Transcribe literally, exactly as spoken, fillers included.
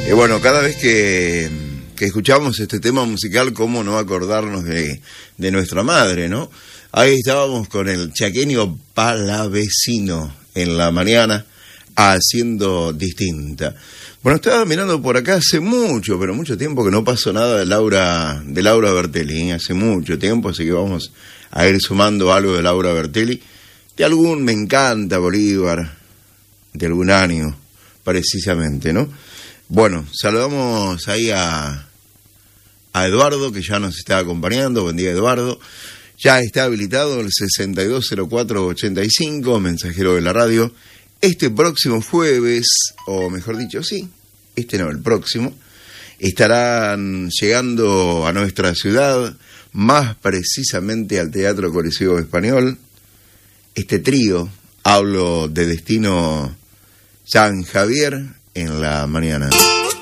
Y bueno, cada vez que, que escuchamos este tema musical, ¿cómo no acordarnos de, de nuestra madre, no? Ahí estábamos con el chaqueño Palavecino en la mañana, haciendo distinta. Bueno, estaba mirando por acá hace mucho, pero mucho tiempo que no pasó nada de Laura, de Laura Bertelli, ¿eh? Hace mucho tiempo, así que vamos a ir sumando algo de Laura Bertelli. De algún Me Encanta Bolívar, de algún año, precisamente, ¿no? Bueno, saludamos ahí a, a Eduardo, que ya nos está acompañando. Buen día, Eduardo. Ya está habilitado el sesenta y dos cero cuatro ochenta y cinco, mensajero de la radio. Este próximo jueves, o mejor dicho, sí, este no, el próximo, estarán llegando a nuestra ciudad, más precisamente al Teatro Coliseo Español, este trío. Hablo de Destino San Javier en la mañana.